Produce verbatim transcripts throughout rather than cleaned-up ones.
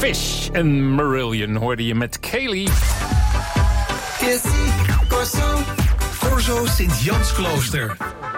Fish en Marillion hoorde je met Kaylee. Corso, Corso Sint-Jansklooster.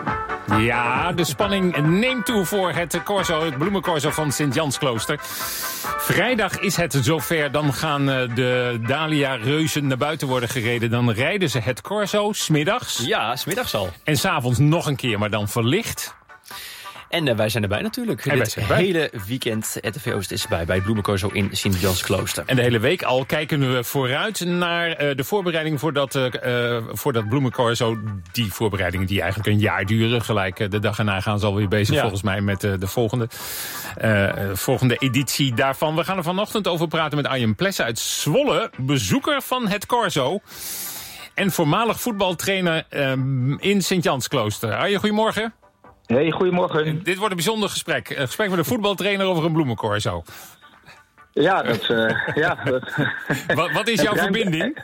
Ja, de spanning neemt toe voor het Corso, het bloemencorso van Sint-Jansklooster. Vrijdag is het zover, dan gaan de Dahlia-reuzen naar buiten worden gereden. Dan rijden ze het Corso, 's middags. Ja, 's middags al. En 's avonds nog een keer, maar dan verlicht. En uh, wij zijn erbij natuurlijk. En Dit hele weekend, R T V Oost is erbij bij het Bloemencorso in Sint-Jansklooster. En de hele week al kijken we vooruit naar uh, de voorbereiding voor dat, uh, voor dat Bloemencorso. Die voorbereidingen die eigenlijk een jaar duren. Gelijk uh, de dag erna gaan ze alweer bezig, ja. volgens mij met uh, de volgende, uh, volgende editie daarvan. We gaan er vanochtend over praten met Arjen Plessen uit Zwolle. Bezoeker van het Corso. En voormalig voetbaltrainer uh, in Sint-Jansklooster. Arjen, goedemorgen. Hey, goedemorgen. Dit wordt een bijzonder gesprek. Een gesprek met een voetbaltrainer over een bloemencorso. Ja, dat... Uh, ja, dat wat, wat is jouw verbinding?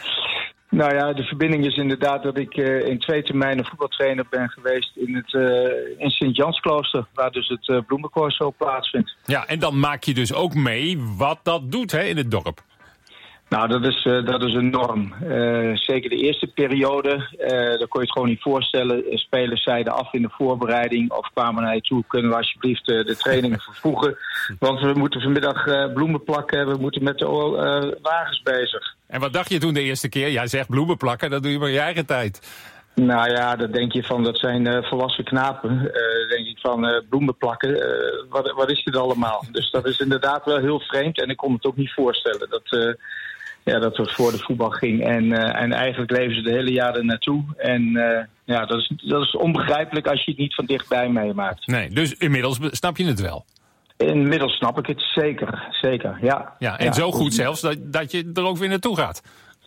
Nou ja, de verbinding is inderdaad dat ik uh, in twee termijnen voetbaltrainer ben geweest in, het, uh, in Sint-Jansklooster, waar dus het uh, bloemencorso plaatsvindt. Ja, en dan maak je dus ook mee wat dat doet hè, in het dorp. Nou, dat is, uh, dat is enorm. Uh, zeker de eerste periode, uh, daar kon je het gewoon niet voorstellen. Spelers zeiden af in de voorbereiding of kwamen naar je toe. Kunnen we alsjeblieft uh, de trainingen vervoegen? Want we moeten vanmiddag uh, bloemen plakken. We moeten met de uh, wagens bezig. En wat dacht je toen de eerste keer? Ja, zeg bloemen plakken, dat doe je maar in je eigen tijd. Nou ja, dat denk je van, dat zijn uh, volwassen knapen. Uh, denk ik van, uh, bloemen plakken, uh, wat, wat is dit allemaal? Dus dat is inderdaad wel heel vreemd en ik kon het ook niet voorstellen. Dat... Uh, Ja, dat het voor de voetbal ging. En, uh, en eigenlijk leven ze de hele jaar er naartoe. En uh, ja, dat is, dat is onbegrijpelijk als je het niet van dichtbij meemaakt. Nee, dus inmiddels snap je het wel? Inmiddels snap ik het zeker, zeker, ja. Ja, en ja, zo goed zelfs dat, dat je er ook weer naartoe gaat.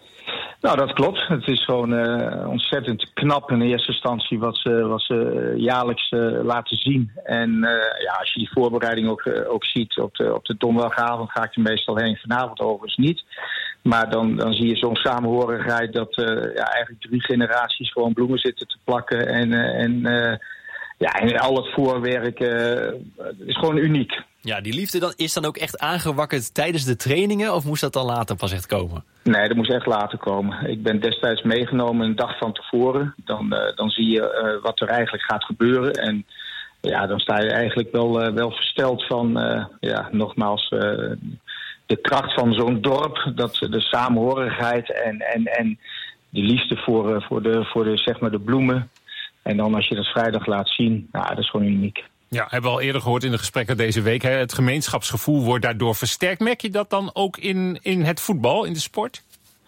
Nou, dat klopt. Het is gewoon uh, ontzettend knap in eerste instantie wat ze, wat ze jaarlijks uh, laten zien. En uh, ja, als je die voorbereiding ook, uh, ook ziet op de, op de donderdagavond, ga ik er meestal heen. Vanavond overigens niet. Maar dan, dan zie je zo'n samenhorigheid dat uh, ja, eigenlijk drie generaties gewoon bloemen zitten te plakken. En, uh, en, uh, ja, en al het voorwerk uh, is gewoon uniek. Ja, die liefde dan, is dan ook echt aangewakkerd tijdens de trainingen? Of moest dat dan later pas echt komen? Nee, dat moest echt later komen. Ik ben destijds meegenomen een dag van tevoren. Dan, uh, dan zie je uh, wat er eigenlijk gaat gebeuren. En ja, dan sta je eigenlijk wel, uh, wel versteld van, uh, ja, nogmaals... Uh, de kracht van zo'n dorp, dat de samenhorigheid en, en, en die liefde voor, voor, de, voor de, zeg maar de bloemen. En dan als je dat vrijdag laat zien, nou, dat is gewoon uniek. Ja, hebben we al eerder gehoord in de gesprekken deze week. Hè? Het gemeenschapsgevoel wordt daardoor versterkt. Merk je dat dan ook in, in het voetbal, in de sport?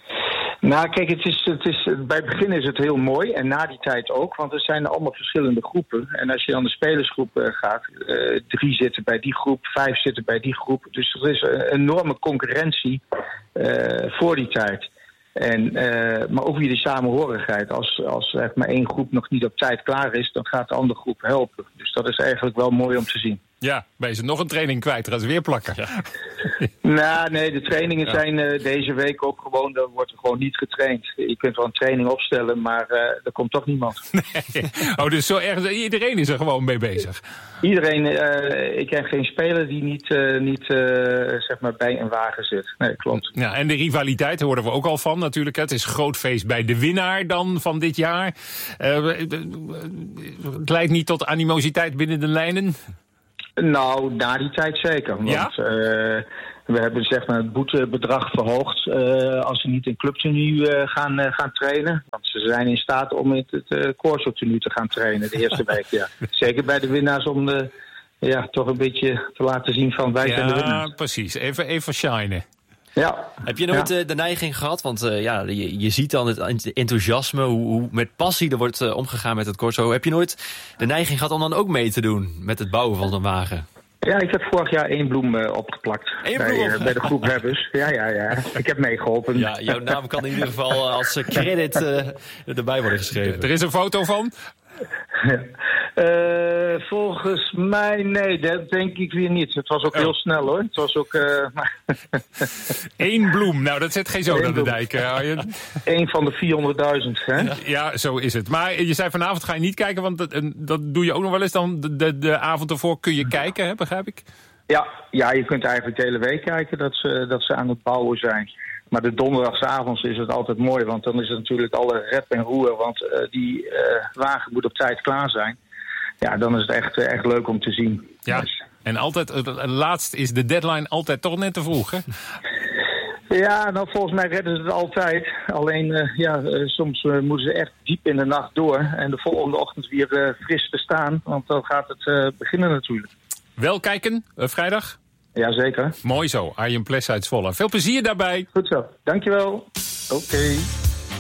Nou, kijk, het is, het is, bij het begin is het heel mooi en na die tijd ook, want er zijn allemaal verschillende groepen. En als je dan de spelersgroep uh, gaat, uh, drie zitten bij die groep, vijf zitten bij die groep. Dus er is een enorme concurrentie uh, voor die tijd. En, uh, maar ook weer die samenhorigheid. Als, als zeg maar één groep nog niet op tijd klaar is, dan gaat de andere groep helpen. Dus dat is eigenlijk wel mooi om te zien. Ja, ben je ze nog een training kwijt, gaan ze weer plakken. Ja. Nou, nee, de trainingen ja. zijn uh, deze week ook gewoon, er wordt er gewoon niet getraind. Je kunt wel een training opstellen, maar uh, er komt toch niemand. Nee. Oh, dus zo erg, iedereen is er gewoon mee bezig? Iedereen, uh, ik ken geen speler die niet, uh, niet uh, zeg maar bij een wagen zit. Nee, klopt. Ja, en de rivaliteit hoorden we ook al van natuurlijk. Het is groot feest bij de winnaar dan van dit jaar. Uh, het leidt niet tot animositeit binnen de lijnen? Nou, na die tijd zeker. Want ja? uh, we hebben zeg maar, het boetebedrag verhoogd uh, als ze niet in clubtenue uh, gaan, uh, gaan trainen. Want ze zijn in staat om in het uh, Corso-tenue te gaan trainen de eerste week. Ja. Zeker bij de winnaars om de, ja, toch een beetje te laten zien van wij ja, zijn de winnaars. Ja, precies. Even, even shinen. Ja. Heb je nooit ja. uh, de neiging gehad, want uh, ja, je, je ziet dan het enthousiasme, hoe, hoe met passie er wordt uh, omgegaan met het Corso. Heb je nooit de neiging gehad om dan ook mee te doen met het bouwen van een wagen? Ja, ik heb vorig jaar één bloem uh, opgeplakt Eén bij, bloem? uh, bij de groep Hebbers. Ja, ja, ja. Ik heb meegeholpen. Ja, jouw naam kan in ieder geval uh, als uh, credit uh, erbij worden geschreven. Er is een foto van? Uh, volgens mij, nee, dat denk ik weer niet. Het was ook oh. heel snel hoor. Het was ook... Uh, Eén bloem, nou dat zet geen zoden aan de dijk, Arjen. Eén van de vierhonderdduizend, hè? Ja. ja, zo is het. Maar je zei vanavond ga je niet kijken, want dat, dat doe je ook nog wel eens. Dan de, de, de avond ervoor kun je kijken, hè, begrijp ik? Ja, ja, je kunt eigenlijk de hele week kijken dat ze, dat ze aan het bouwen zijn. Maar de donderdagavond is het altijd mooi, want dan is het natuurlijk alle rep en roer. Want uh, die uh, wagen moet op tijd klaar zijn. Ja, dan is het echt, uh, echt leuk om te zien. Ja, dus. En altijd, uh, laatst is de deadline altijd toch net te vroeg, hè? Ja, nou volgens mij redden ze het altijd. Alleen, uh, ja, uh, soms uh, moeten ze echt diep in de nacht door. En de volgende ochtend weer uh, fris te staan, want dan gaat het uh, beginnen natuurlijk. Wel kijken, uh, vrijdag? Jazeker. Mooi zo, Arjen Pless uit Zwolle. Veel plezier daarbij. Goed zo, dankjewel. Oké. Okay.